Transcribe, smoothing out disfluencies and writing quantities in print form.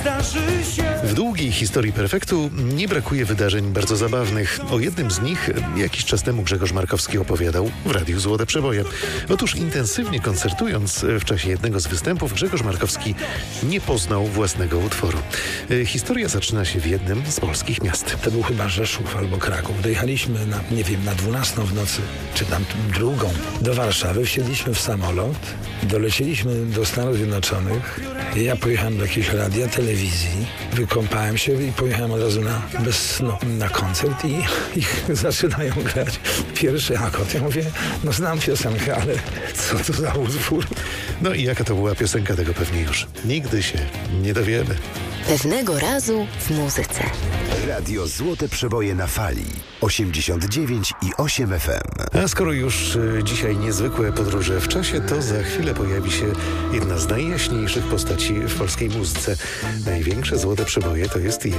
zdarzy się. W długiej historii Perfektu nie brakuje wydarzeń bardzo zabawnych. O jednym z nich jakiś czas temu Grzegorz Markowski opowiadał w Radiu Złote Przeboje. Otóż intensywnie koncertując w czasie jednego z występów, Grzegorz Markowski nie poznał własnego utworu. Historia zaczyna się w jednym z polskich miast. To był chyba Rzeszów albo Kraków. Dojechaliśmy na 12 w nocy, czy tam drugą, do Warszawy. Wsiedliśmy w samolot, dolecieliśmy do Stanów Zjednoczonych. Ja pojechałem do jakiejś radia, telewizji, wykąpałem się i pojechałem od razu na koncert i zaczynają grać pierwszy akord. Ja mówię, znam piosenkę, ale co to za utwór? No i jaka to była piosenka, tego pewnie już nigdy się nie dowiemy. Pewnego razu w muzyce. Radio Złote Przeboje na fali 89,8 FM. A skoro już dzisiaj niezwykłe podróże w czasie, to za chwilę pojawi się jedna z najjaśniejszych postaci w polskiej muzyce. Największe złote przeboje to jest